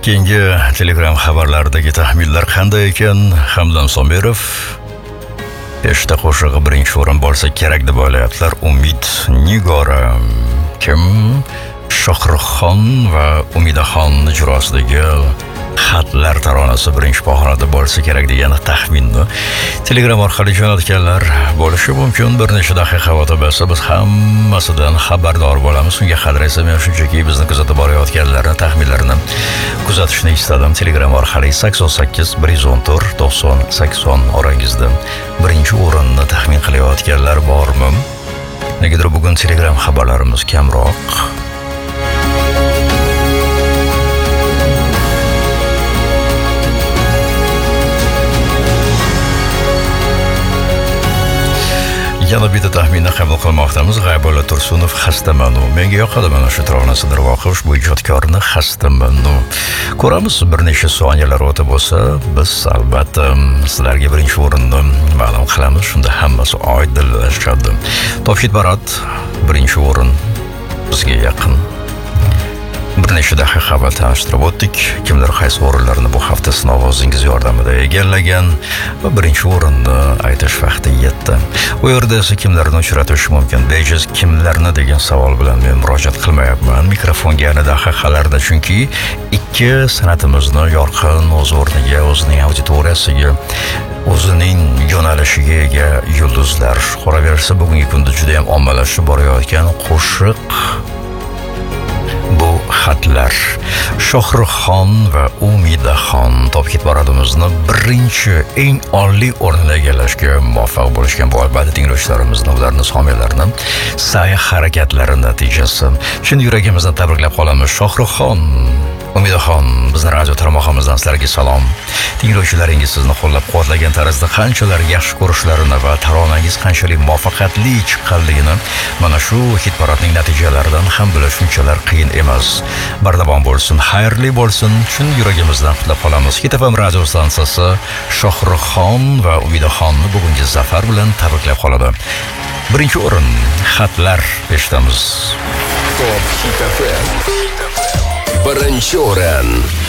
Keyingi Telegram xabarlaridagi taxminlar qanday ekan? Hamdam Somerov peshta qo'shig'i birinchi o'rin bo'lsa kerak deb o'ylayaptilar. Umid Nigora kim? Shohruxxon va Umidaxon ijrosidagi xatlar taronasi birinchi pog'onada bo'lsa kerak degan taxminni Telegram orqali jo'natganlar bo'lishi mumkin. Bir necha daqiqa o'tib biz hammasidan xabardor bo'lamiz. Unga qadar esa men shunchaki bizni kuzatib borayotganlarni taxminlarini kuzatishni istadim. Telegram orqali 88 114 90 80 orangizda birinchi o'rinni taxmin qilayotganlar bormi? Negadir bugun Telegram xabarlarimiz kamroq. Yana bitta taxminni qabul qilmoqdamiz. G'aybulla Tursunov xastaman. Menga yoqadi mana shu taronasidir voqea. Ushbu ijodkorni xastaman. Ko'ramiz, bir necha soniyalar o'tib bo'lsa, biz albatta sizlarga birinchi o'rinni ma'lum qilamiz. Shunda hammasi oydinlashadi. Topshid Barat birinchi o'rin bizga yaqin. Bir necha daqiqa avval tanishtirib o'tdik. Kimlar qaysi o'rinlarni bu hafta sinov ovozingiz yordamida egallagan va birinchi o'rinni aytish vaqti yetdi. Bu yerda esa kimlarni uchratish mumkin? Bejiz kimlarni degan savol bilan men murojaat qilmayapman mikrofonga yana daqiqalarda, chunki ikki san'atimizni yorqin o'z o'rniga, o'zining auditoriyasiga, o'zining yo'nalishiga ega yulduzlar. Qolaversa bugungi kunda juda ham ommalashib borayotgan qo'shiq bu xatlar. Shohruxxon va Umidaxon Topkit Baradimizni birinchi eng oliy o'rinni egallashga muvaffaq bo'lishgan. Bu albatta tinglovchilarimizni, ularning soniyalarini, sa'y-harakatlari natijasi. Chin yuragimizdan tabriklab qolamiz. Shohruxxon, Umidaxon, bizning radio tarmog'imizdan sizlarga salom. Tinglovchilaringiz sizni qo'llab-quvvatlagan tarzda qanchalar yaxshi ko'rishlarini va taronangiz qanchalik muvaffaqiyatli chiqqanligini mana shu hit paradning natijalaridan ham bilish shunchalar qiyin emas. Bardavom bo'lsin, xayrli bo'lsin. Chin yuragimizdan qutlab qolamiz. Hit FM radio stansiyasi Shohruxxon va Umidaxonni bugungi zafar bilan tabriklab qoladi. Birinchi o'rin xatlar eshitamiz. Top Hit FM. Birinchi o'rin.